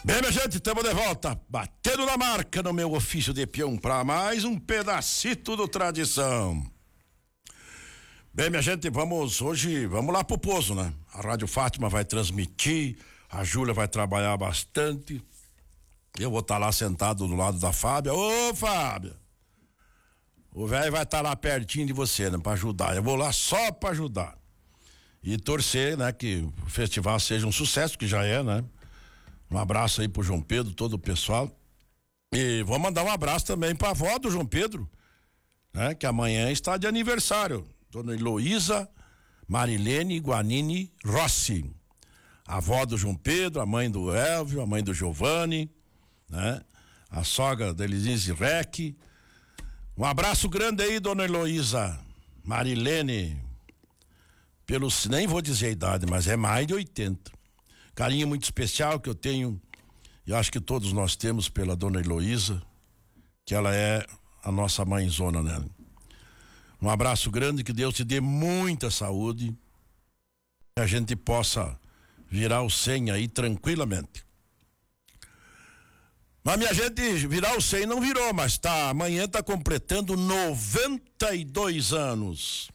Bem, minha gente, estamos de volta, batendo na marca no meu ofício de peão para mais um pedacito do tradição. Bem, minha gente, vamos lá pro Pozo, né? A Rádio Fátima vai transmitir, a Júlia vai trabalhar bastante. Eu vou estar lá sentado do lado da Fábia. Ô, Fábia! O velho vai estar lá pertinho de você, né? Pra ajudar. Eu vou lá só pra ajudar. E torcer, né? Que o festival seja um sucesso, que já é, né? Um abraço aí pro João Pedro, todo o pessoal. E vou mandar um abraço também pra avó do João Pedro, né? Que amanhã está de aniversário. Dona Heloísa Marilene Guanini Rossi. A avó do João Pedro, a mãe do Elvio, a mãe do Giovanni, né? A sogra da Elisine Rec. Um abraço grande aí, dona Heloísa Marilene. Nem vou dizer a idade, mas é mais de 80. Carinho muito especial que eu tenho, e acho que todos nós temos pela dona Heloísa, que ela é a nossa mãezona, né? Um abraço grande, que Deus te dê muita saúde, que a gente possa virar o 100 aí tranquilamente. Mas minha gente, virar o 100 não virou, mas amanhã tá completando 92 anos.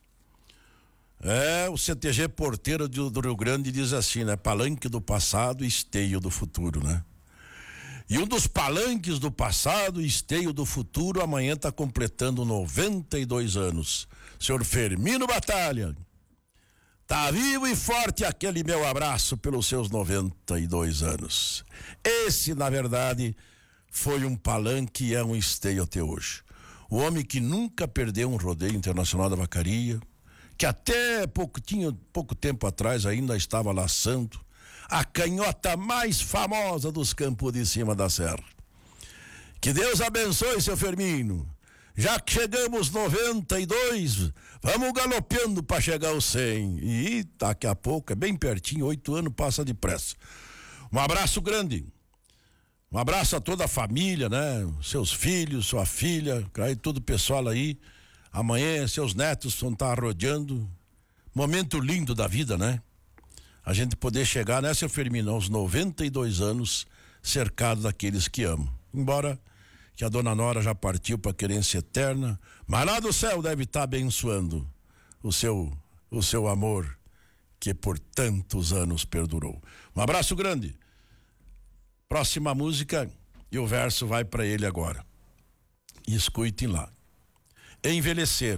O CTG Porteiro do Rio Grande diz assim, né? Palanque do passado, esteio do futuro, né? E um dos palanques do passado, esteio do futuro, amanhã está completando 92 anos. Senhor Firmino Batalha. Tá vivo e forte, aquele meu abraço pelos seus 92 anos. Esse, na verdade, foi um palanque e é um esteio até hoje. O homem que nunca perdeu um rodeio internacional da vacaria, que até pouco tempo atrás ainda estava laçando a canhota mais famosa dos campos de cima da serra. Que Deus abençoe, seu Firmino. Já que chegamos 92, vamos galopando para chegar aos 100. E daqui a pouco, é bem pertinho, 8 anos passa depressa. Um abraço grande. Um abraço a toda a família, né? Seus filhos, sua filha, todo o pessoal aí. Amanhã seus netos vão estar rodeando. Momento lindo da vida, né? A gente poder chegar, né, seu Firmino, aos 92 anos, cercado daqueles que amam. Embora que a dona Nora já partiu para a querência eterna, mas lá do céu deve estar abençoando o seu amor, que por tantos anos perdurou. Um abraço grande. Próxima música, e o verso vai para ele agora. E escutem lá. Envelhecer.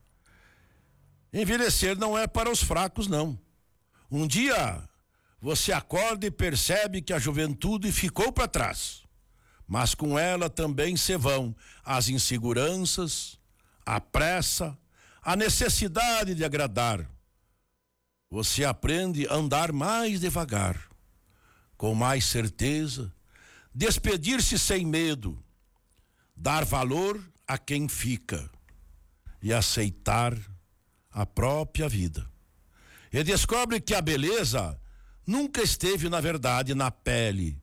Envelhecer não é para os fracos, não. Um dia você acorda e percebe que a juventude ficou para trás, mas com ela também se vão as inseguranças, a pressa, a necessidade de agradar. Você aprende a andar mais devagar, com mais certeza, despedir-se sem medo, dar valor a quem fica e aceitar a própria vida. E descobre que a beleza nunca esteve, na verdade, na pele,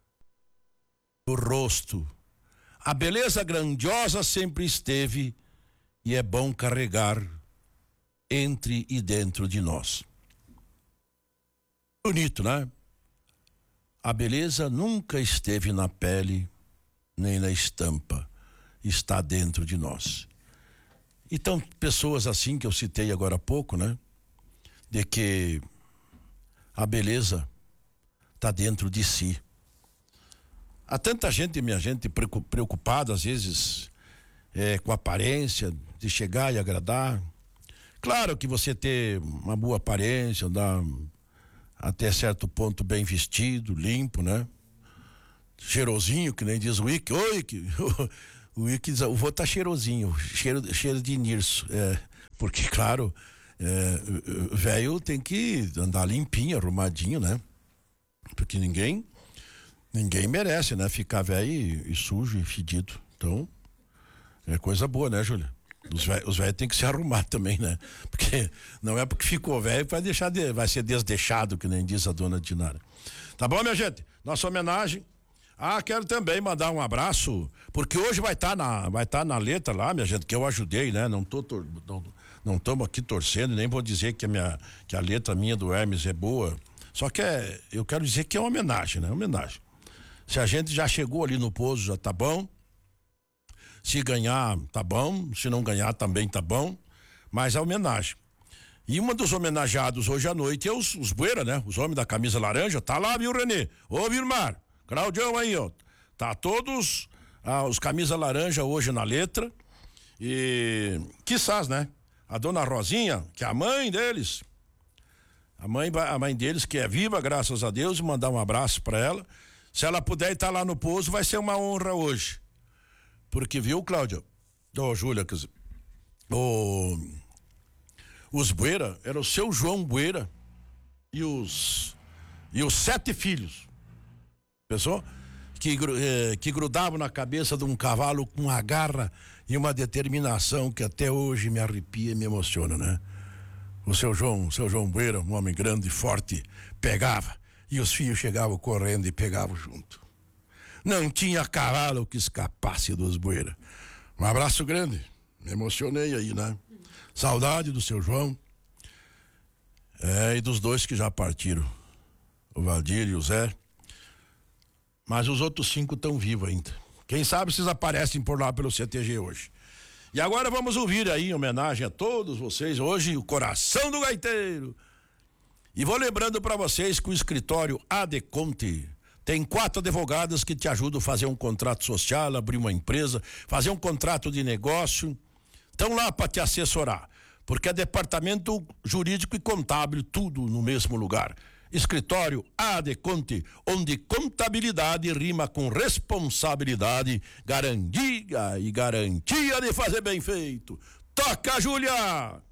no rosto. A beleza grandiosa sempre esteve, e é bom carregar entre e dentro de nós. Bonito, né? A beleza nunca esteve na pele, nem na estampa, está dentro de nós. Então, pessoas assim que eu citei agora há pouco, né? De que a beleza está dentro de si. Há tanta gente, minha gente, preocupada às vezes com a aparência, de chegar e agradar. Claro que você ter uma boa aparência, andar até certo ponto bem vestido, limpo, né? Cheirosinho, que nem diz o Wiki. Oi, o Wiki diz, o vô tá cheirosinho, cheiro de Nirso. Porque, claro, velho tem que andar limpinho, arrumadinho, né? Porque ninguém merece, né? Ficar velho e sujo e fedido. Então, é coisa boa, né, Júlia? Os velhos tem que se arrumar também, né? Porque não é porque ficou velho que vai ser desdeixado, que nem diz a dona Dinara. Tá bom, minha gente? Nossa homenagem. Quero também mandar um abraço, porque hoje vai estar na letra lá, minha gente, que eu ajudei, né? Não estamos aqui torcendo, nem vou dizer que a letra minha do Hermes é boa. Só que eu quero dizer que é uma homenagem, né? Homenagem. Se a gente já chegou ali no pouso, já tá bom. Se ganhar, tá bom. Se não ganhar, também tá bom. Mas a homenagem. E uma dos homenageados hoje à noite é os Bueira, né? Os homens da camisa laranja. Tá lá, viu, Renê? Ô, Vilmar. Claudião aí, ó. Tá todos os camisa laranja hoje na letra. E quizás, né? A dona Rosinha, que é a mãe deles. A mãe deles, que é viva, graças a Deus, e mandar um abraço para ela. Se ela puder estar lá no pouso, vai ser uma honra hoje. Porque, viu, Cláudio? Júlia, quer dizer, os Bueira, era o seu João Bueira e os 7 filhos. Pensou? Que grudavam na cabeça de um cavalo com uma garra e uma determinação que até hoje me arrepia e me emociona, né? O seu João Bueira, um homem grande e forte, pegava e os filhos chegavam correndo e pegavam junto. Não tinha cavalo que escapasse dos Bueira. Um abraço grande, me emocionei aí, né? Saudade do seu João, e dos 2 que já partiram, o Valdir e o Zé. Mas os outros 5 estão vivos ainda. Quem sabe vocês aparecem por lá pelo CTG hoje. E agora vamos ouvir aí, em homenagem a todos vocês, hoje o Coração do Gaiteiro. E vou lembrando para vocês que o escritório Adeconte tem 4 advogados que te ajudam a fazer um contrato social, abrir uma empresa, fazer um contrato de negócio. Estão lá para te assessorar, porque é departamento jurídico e contábil, tudo no mesmo lugar. Escritório Adeconte, onde contabilidade rima com responsabilidade, garantia de fazer bem feito. Toca, Júlia!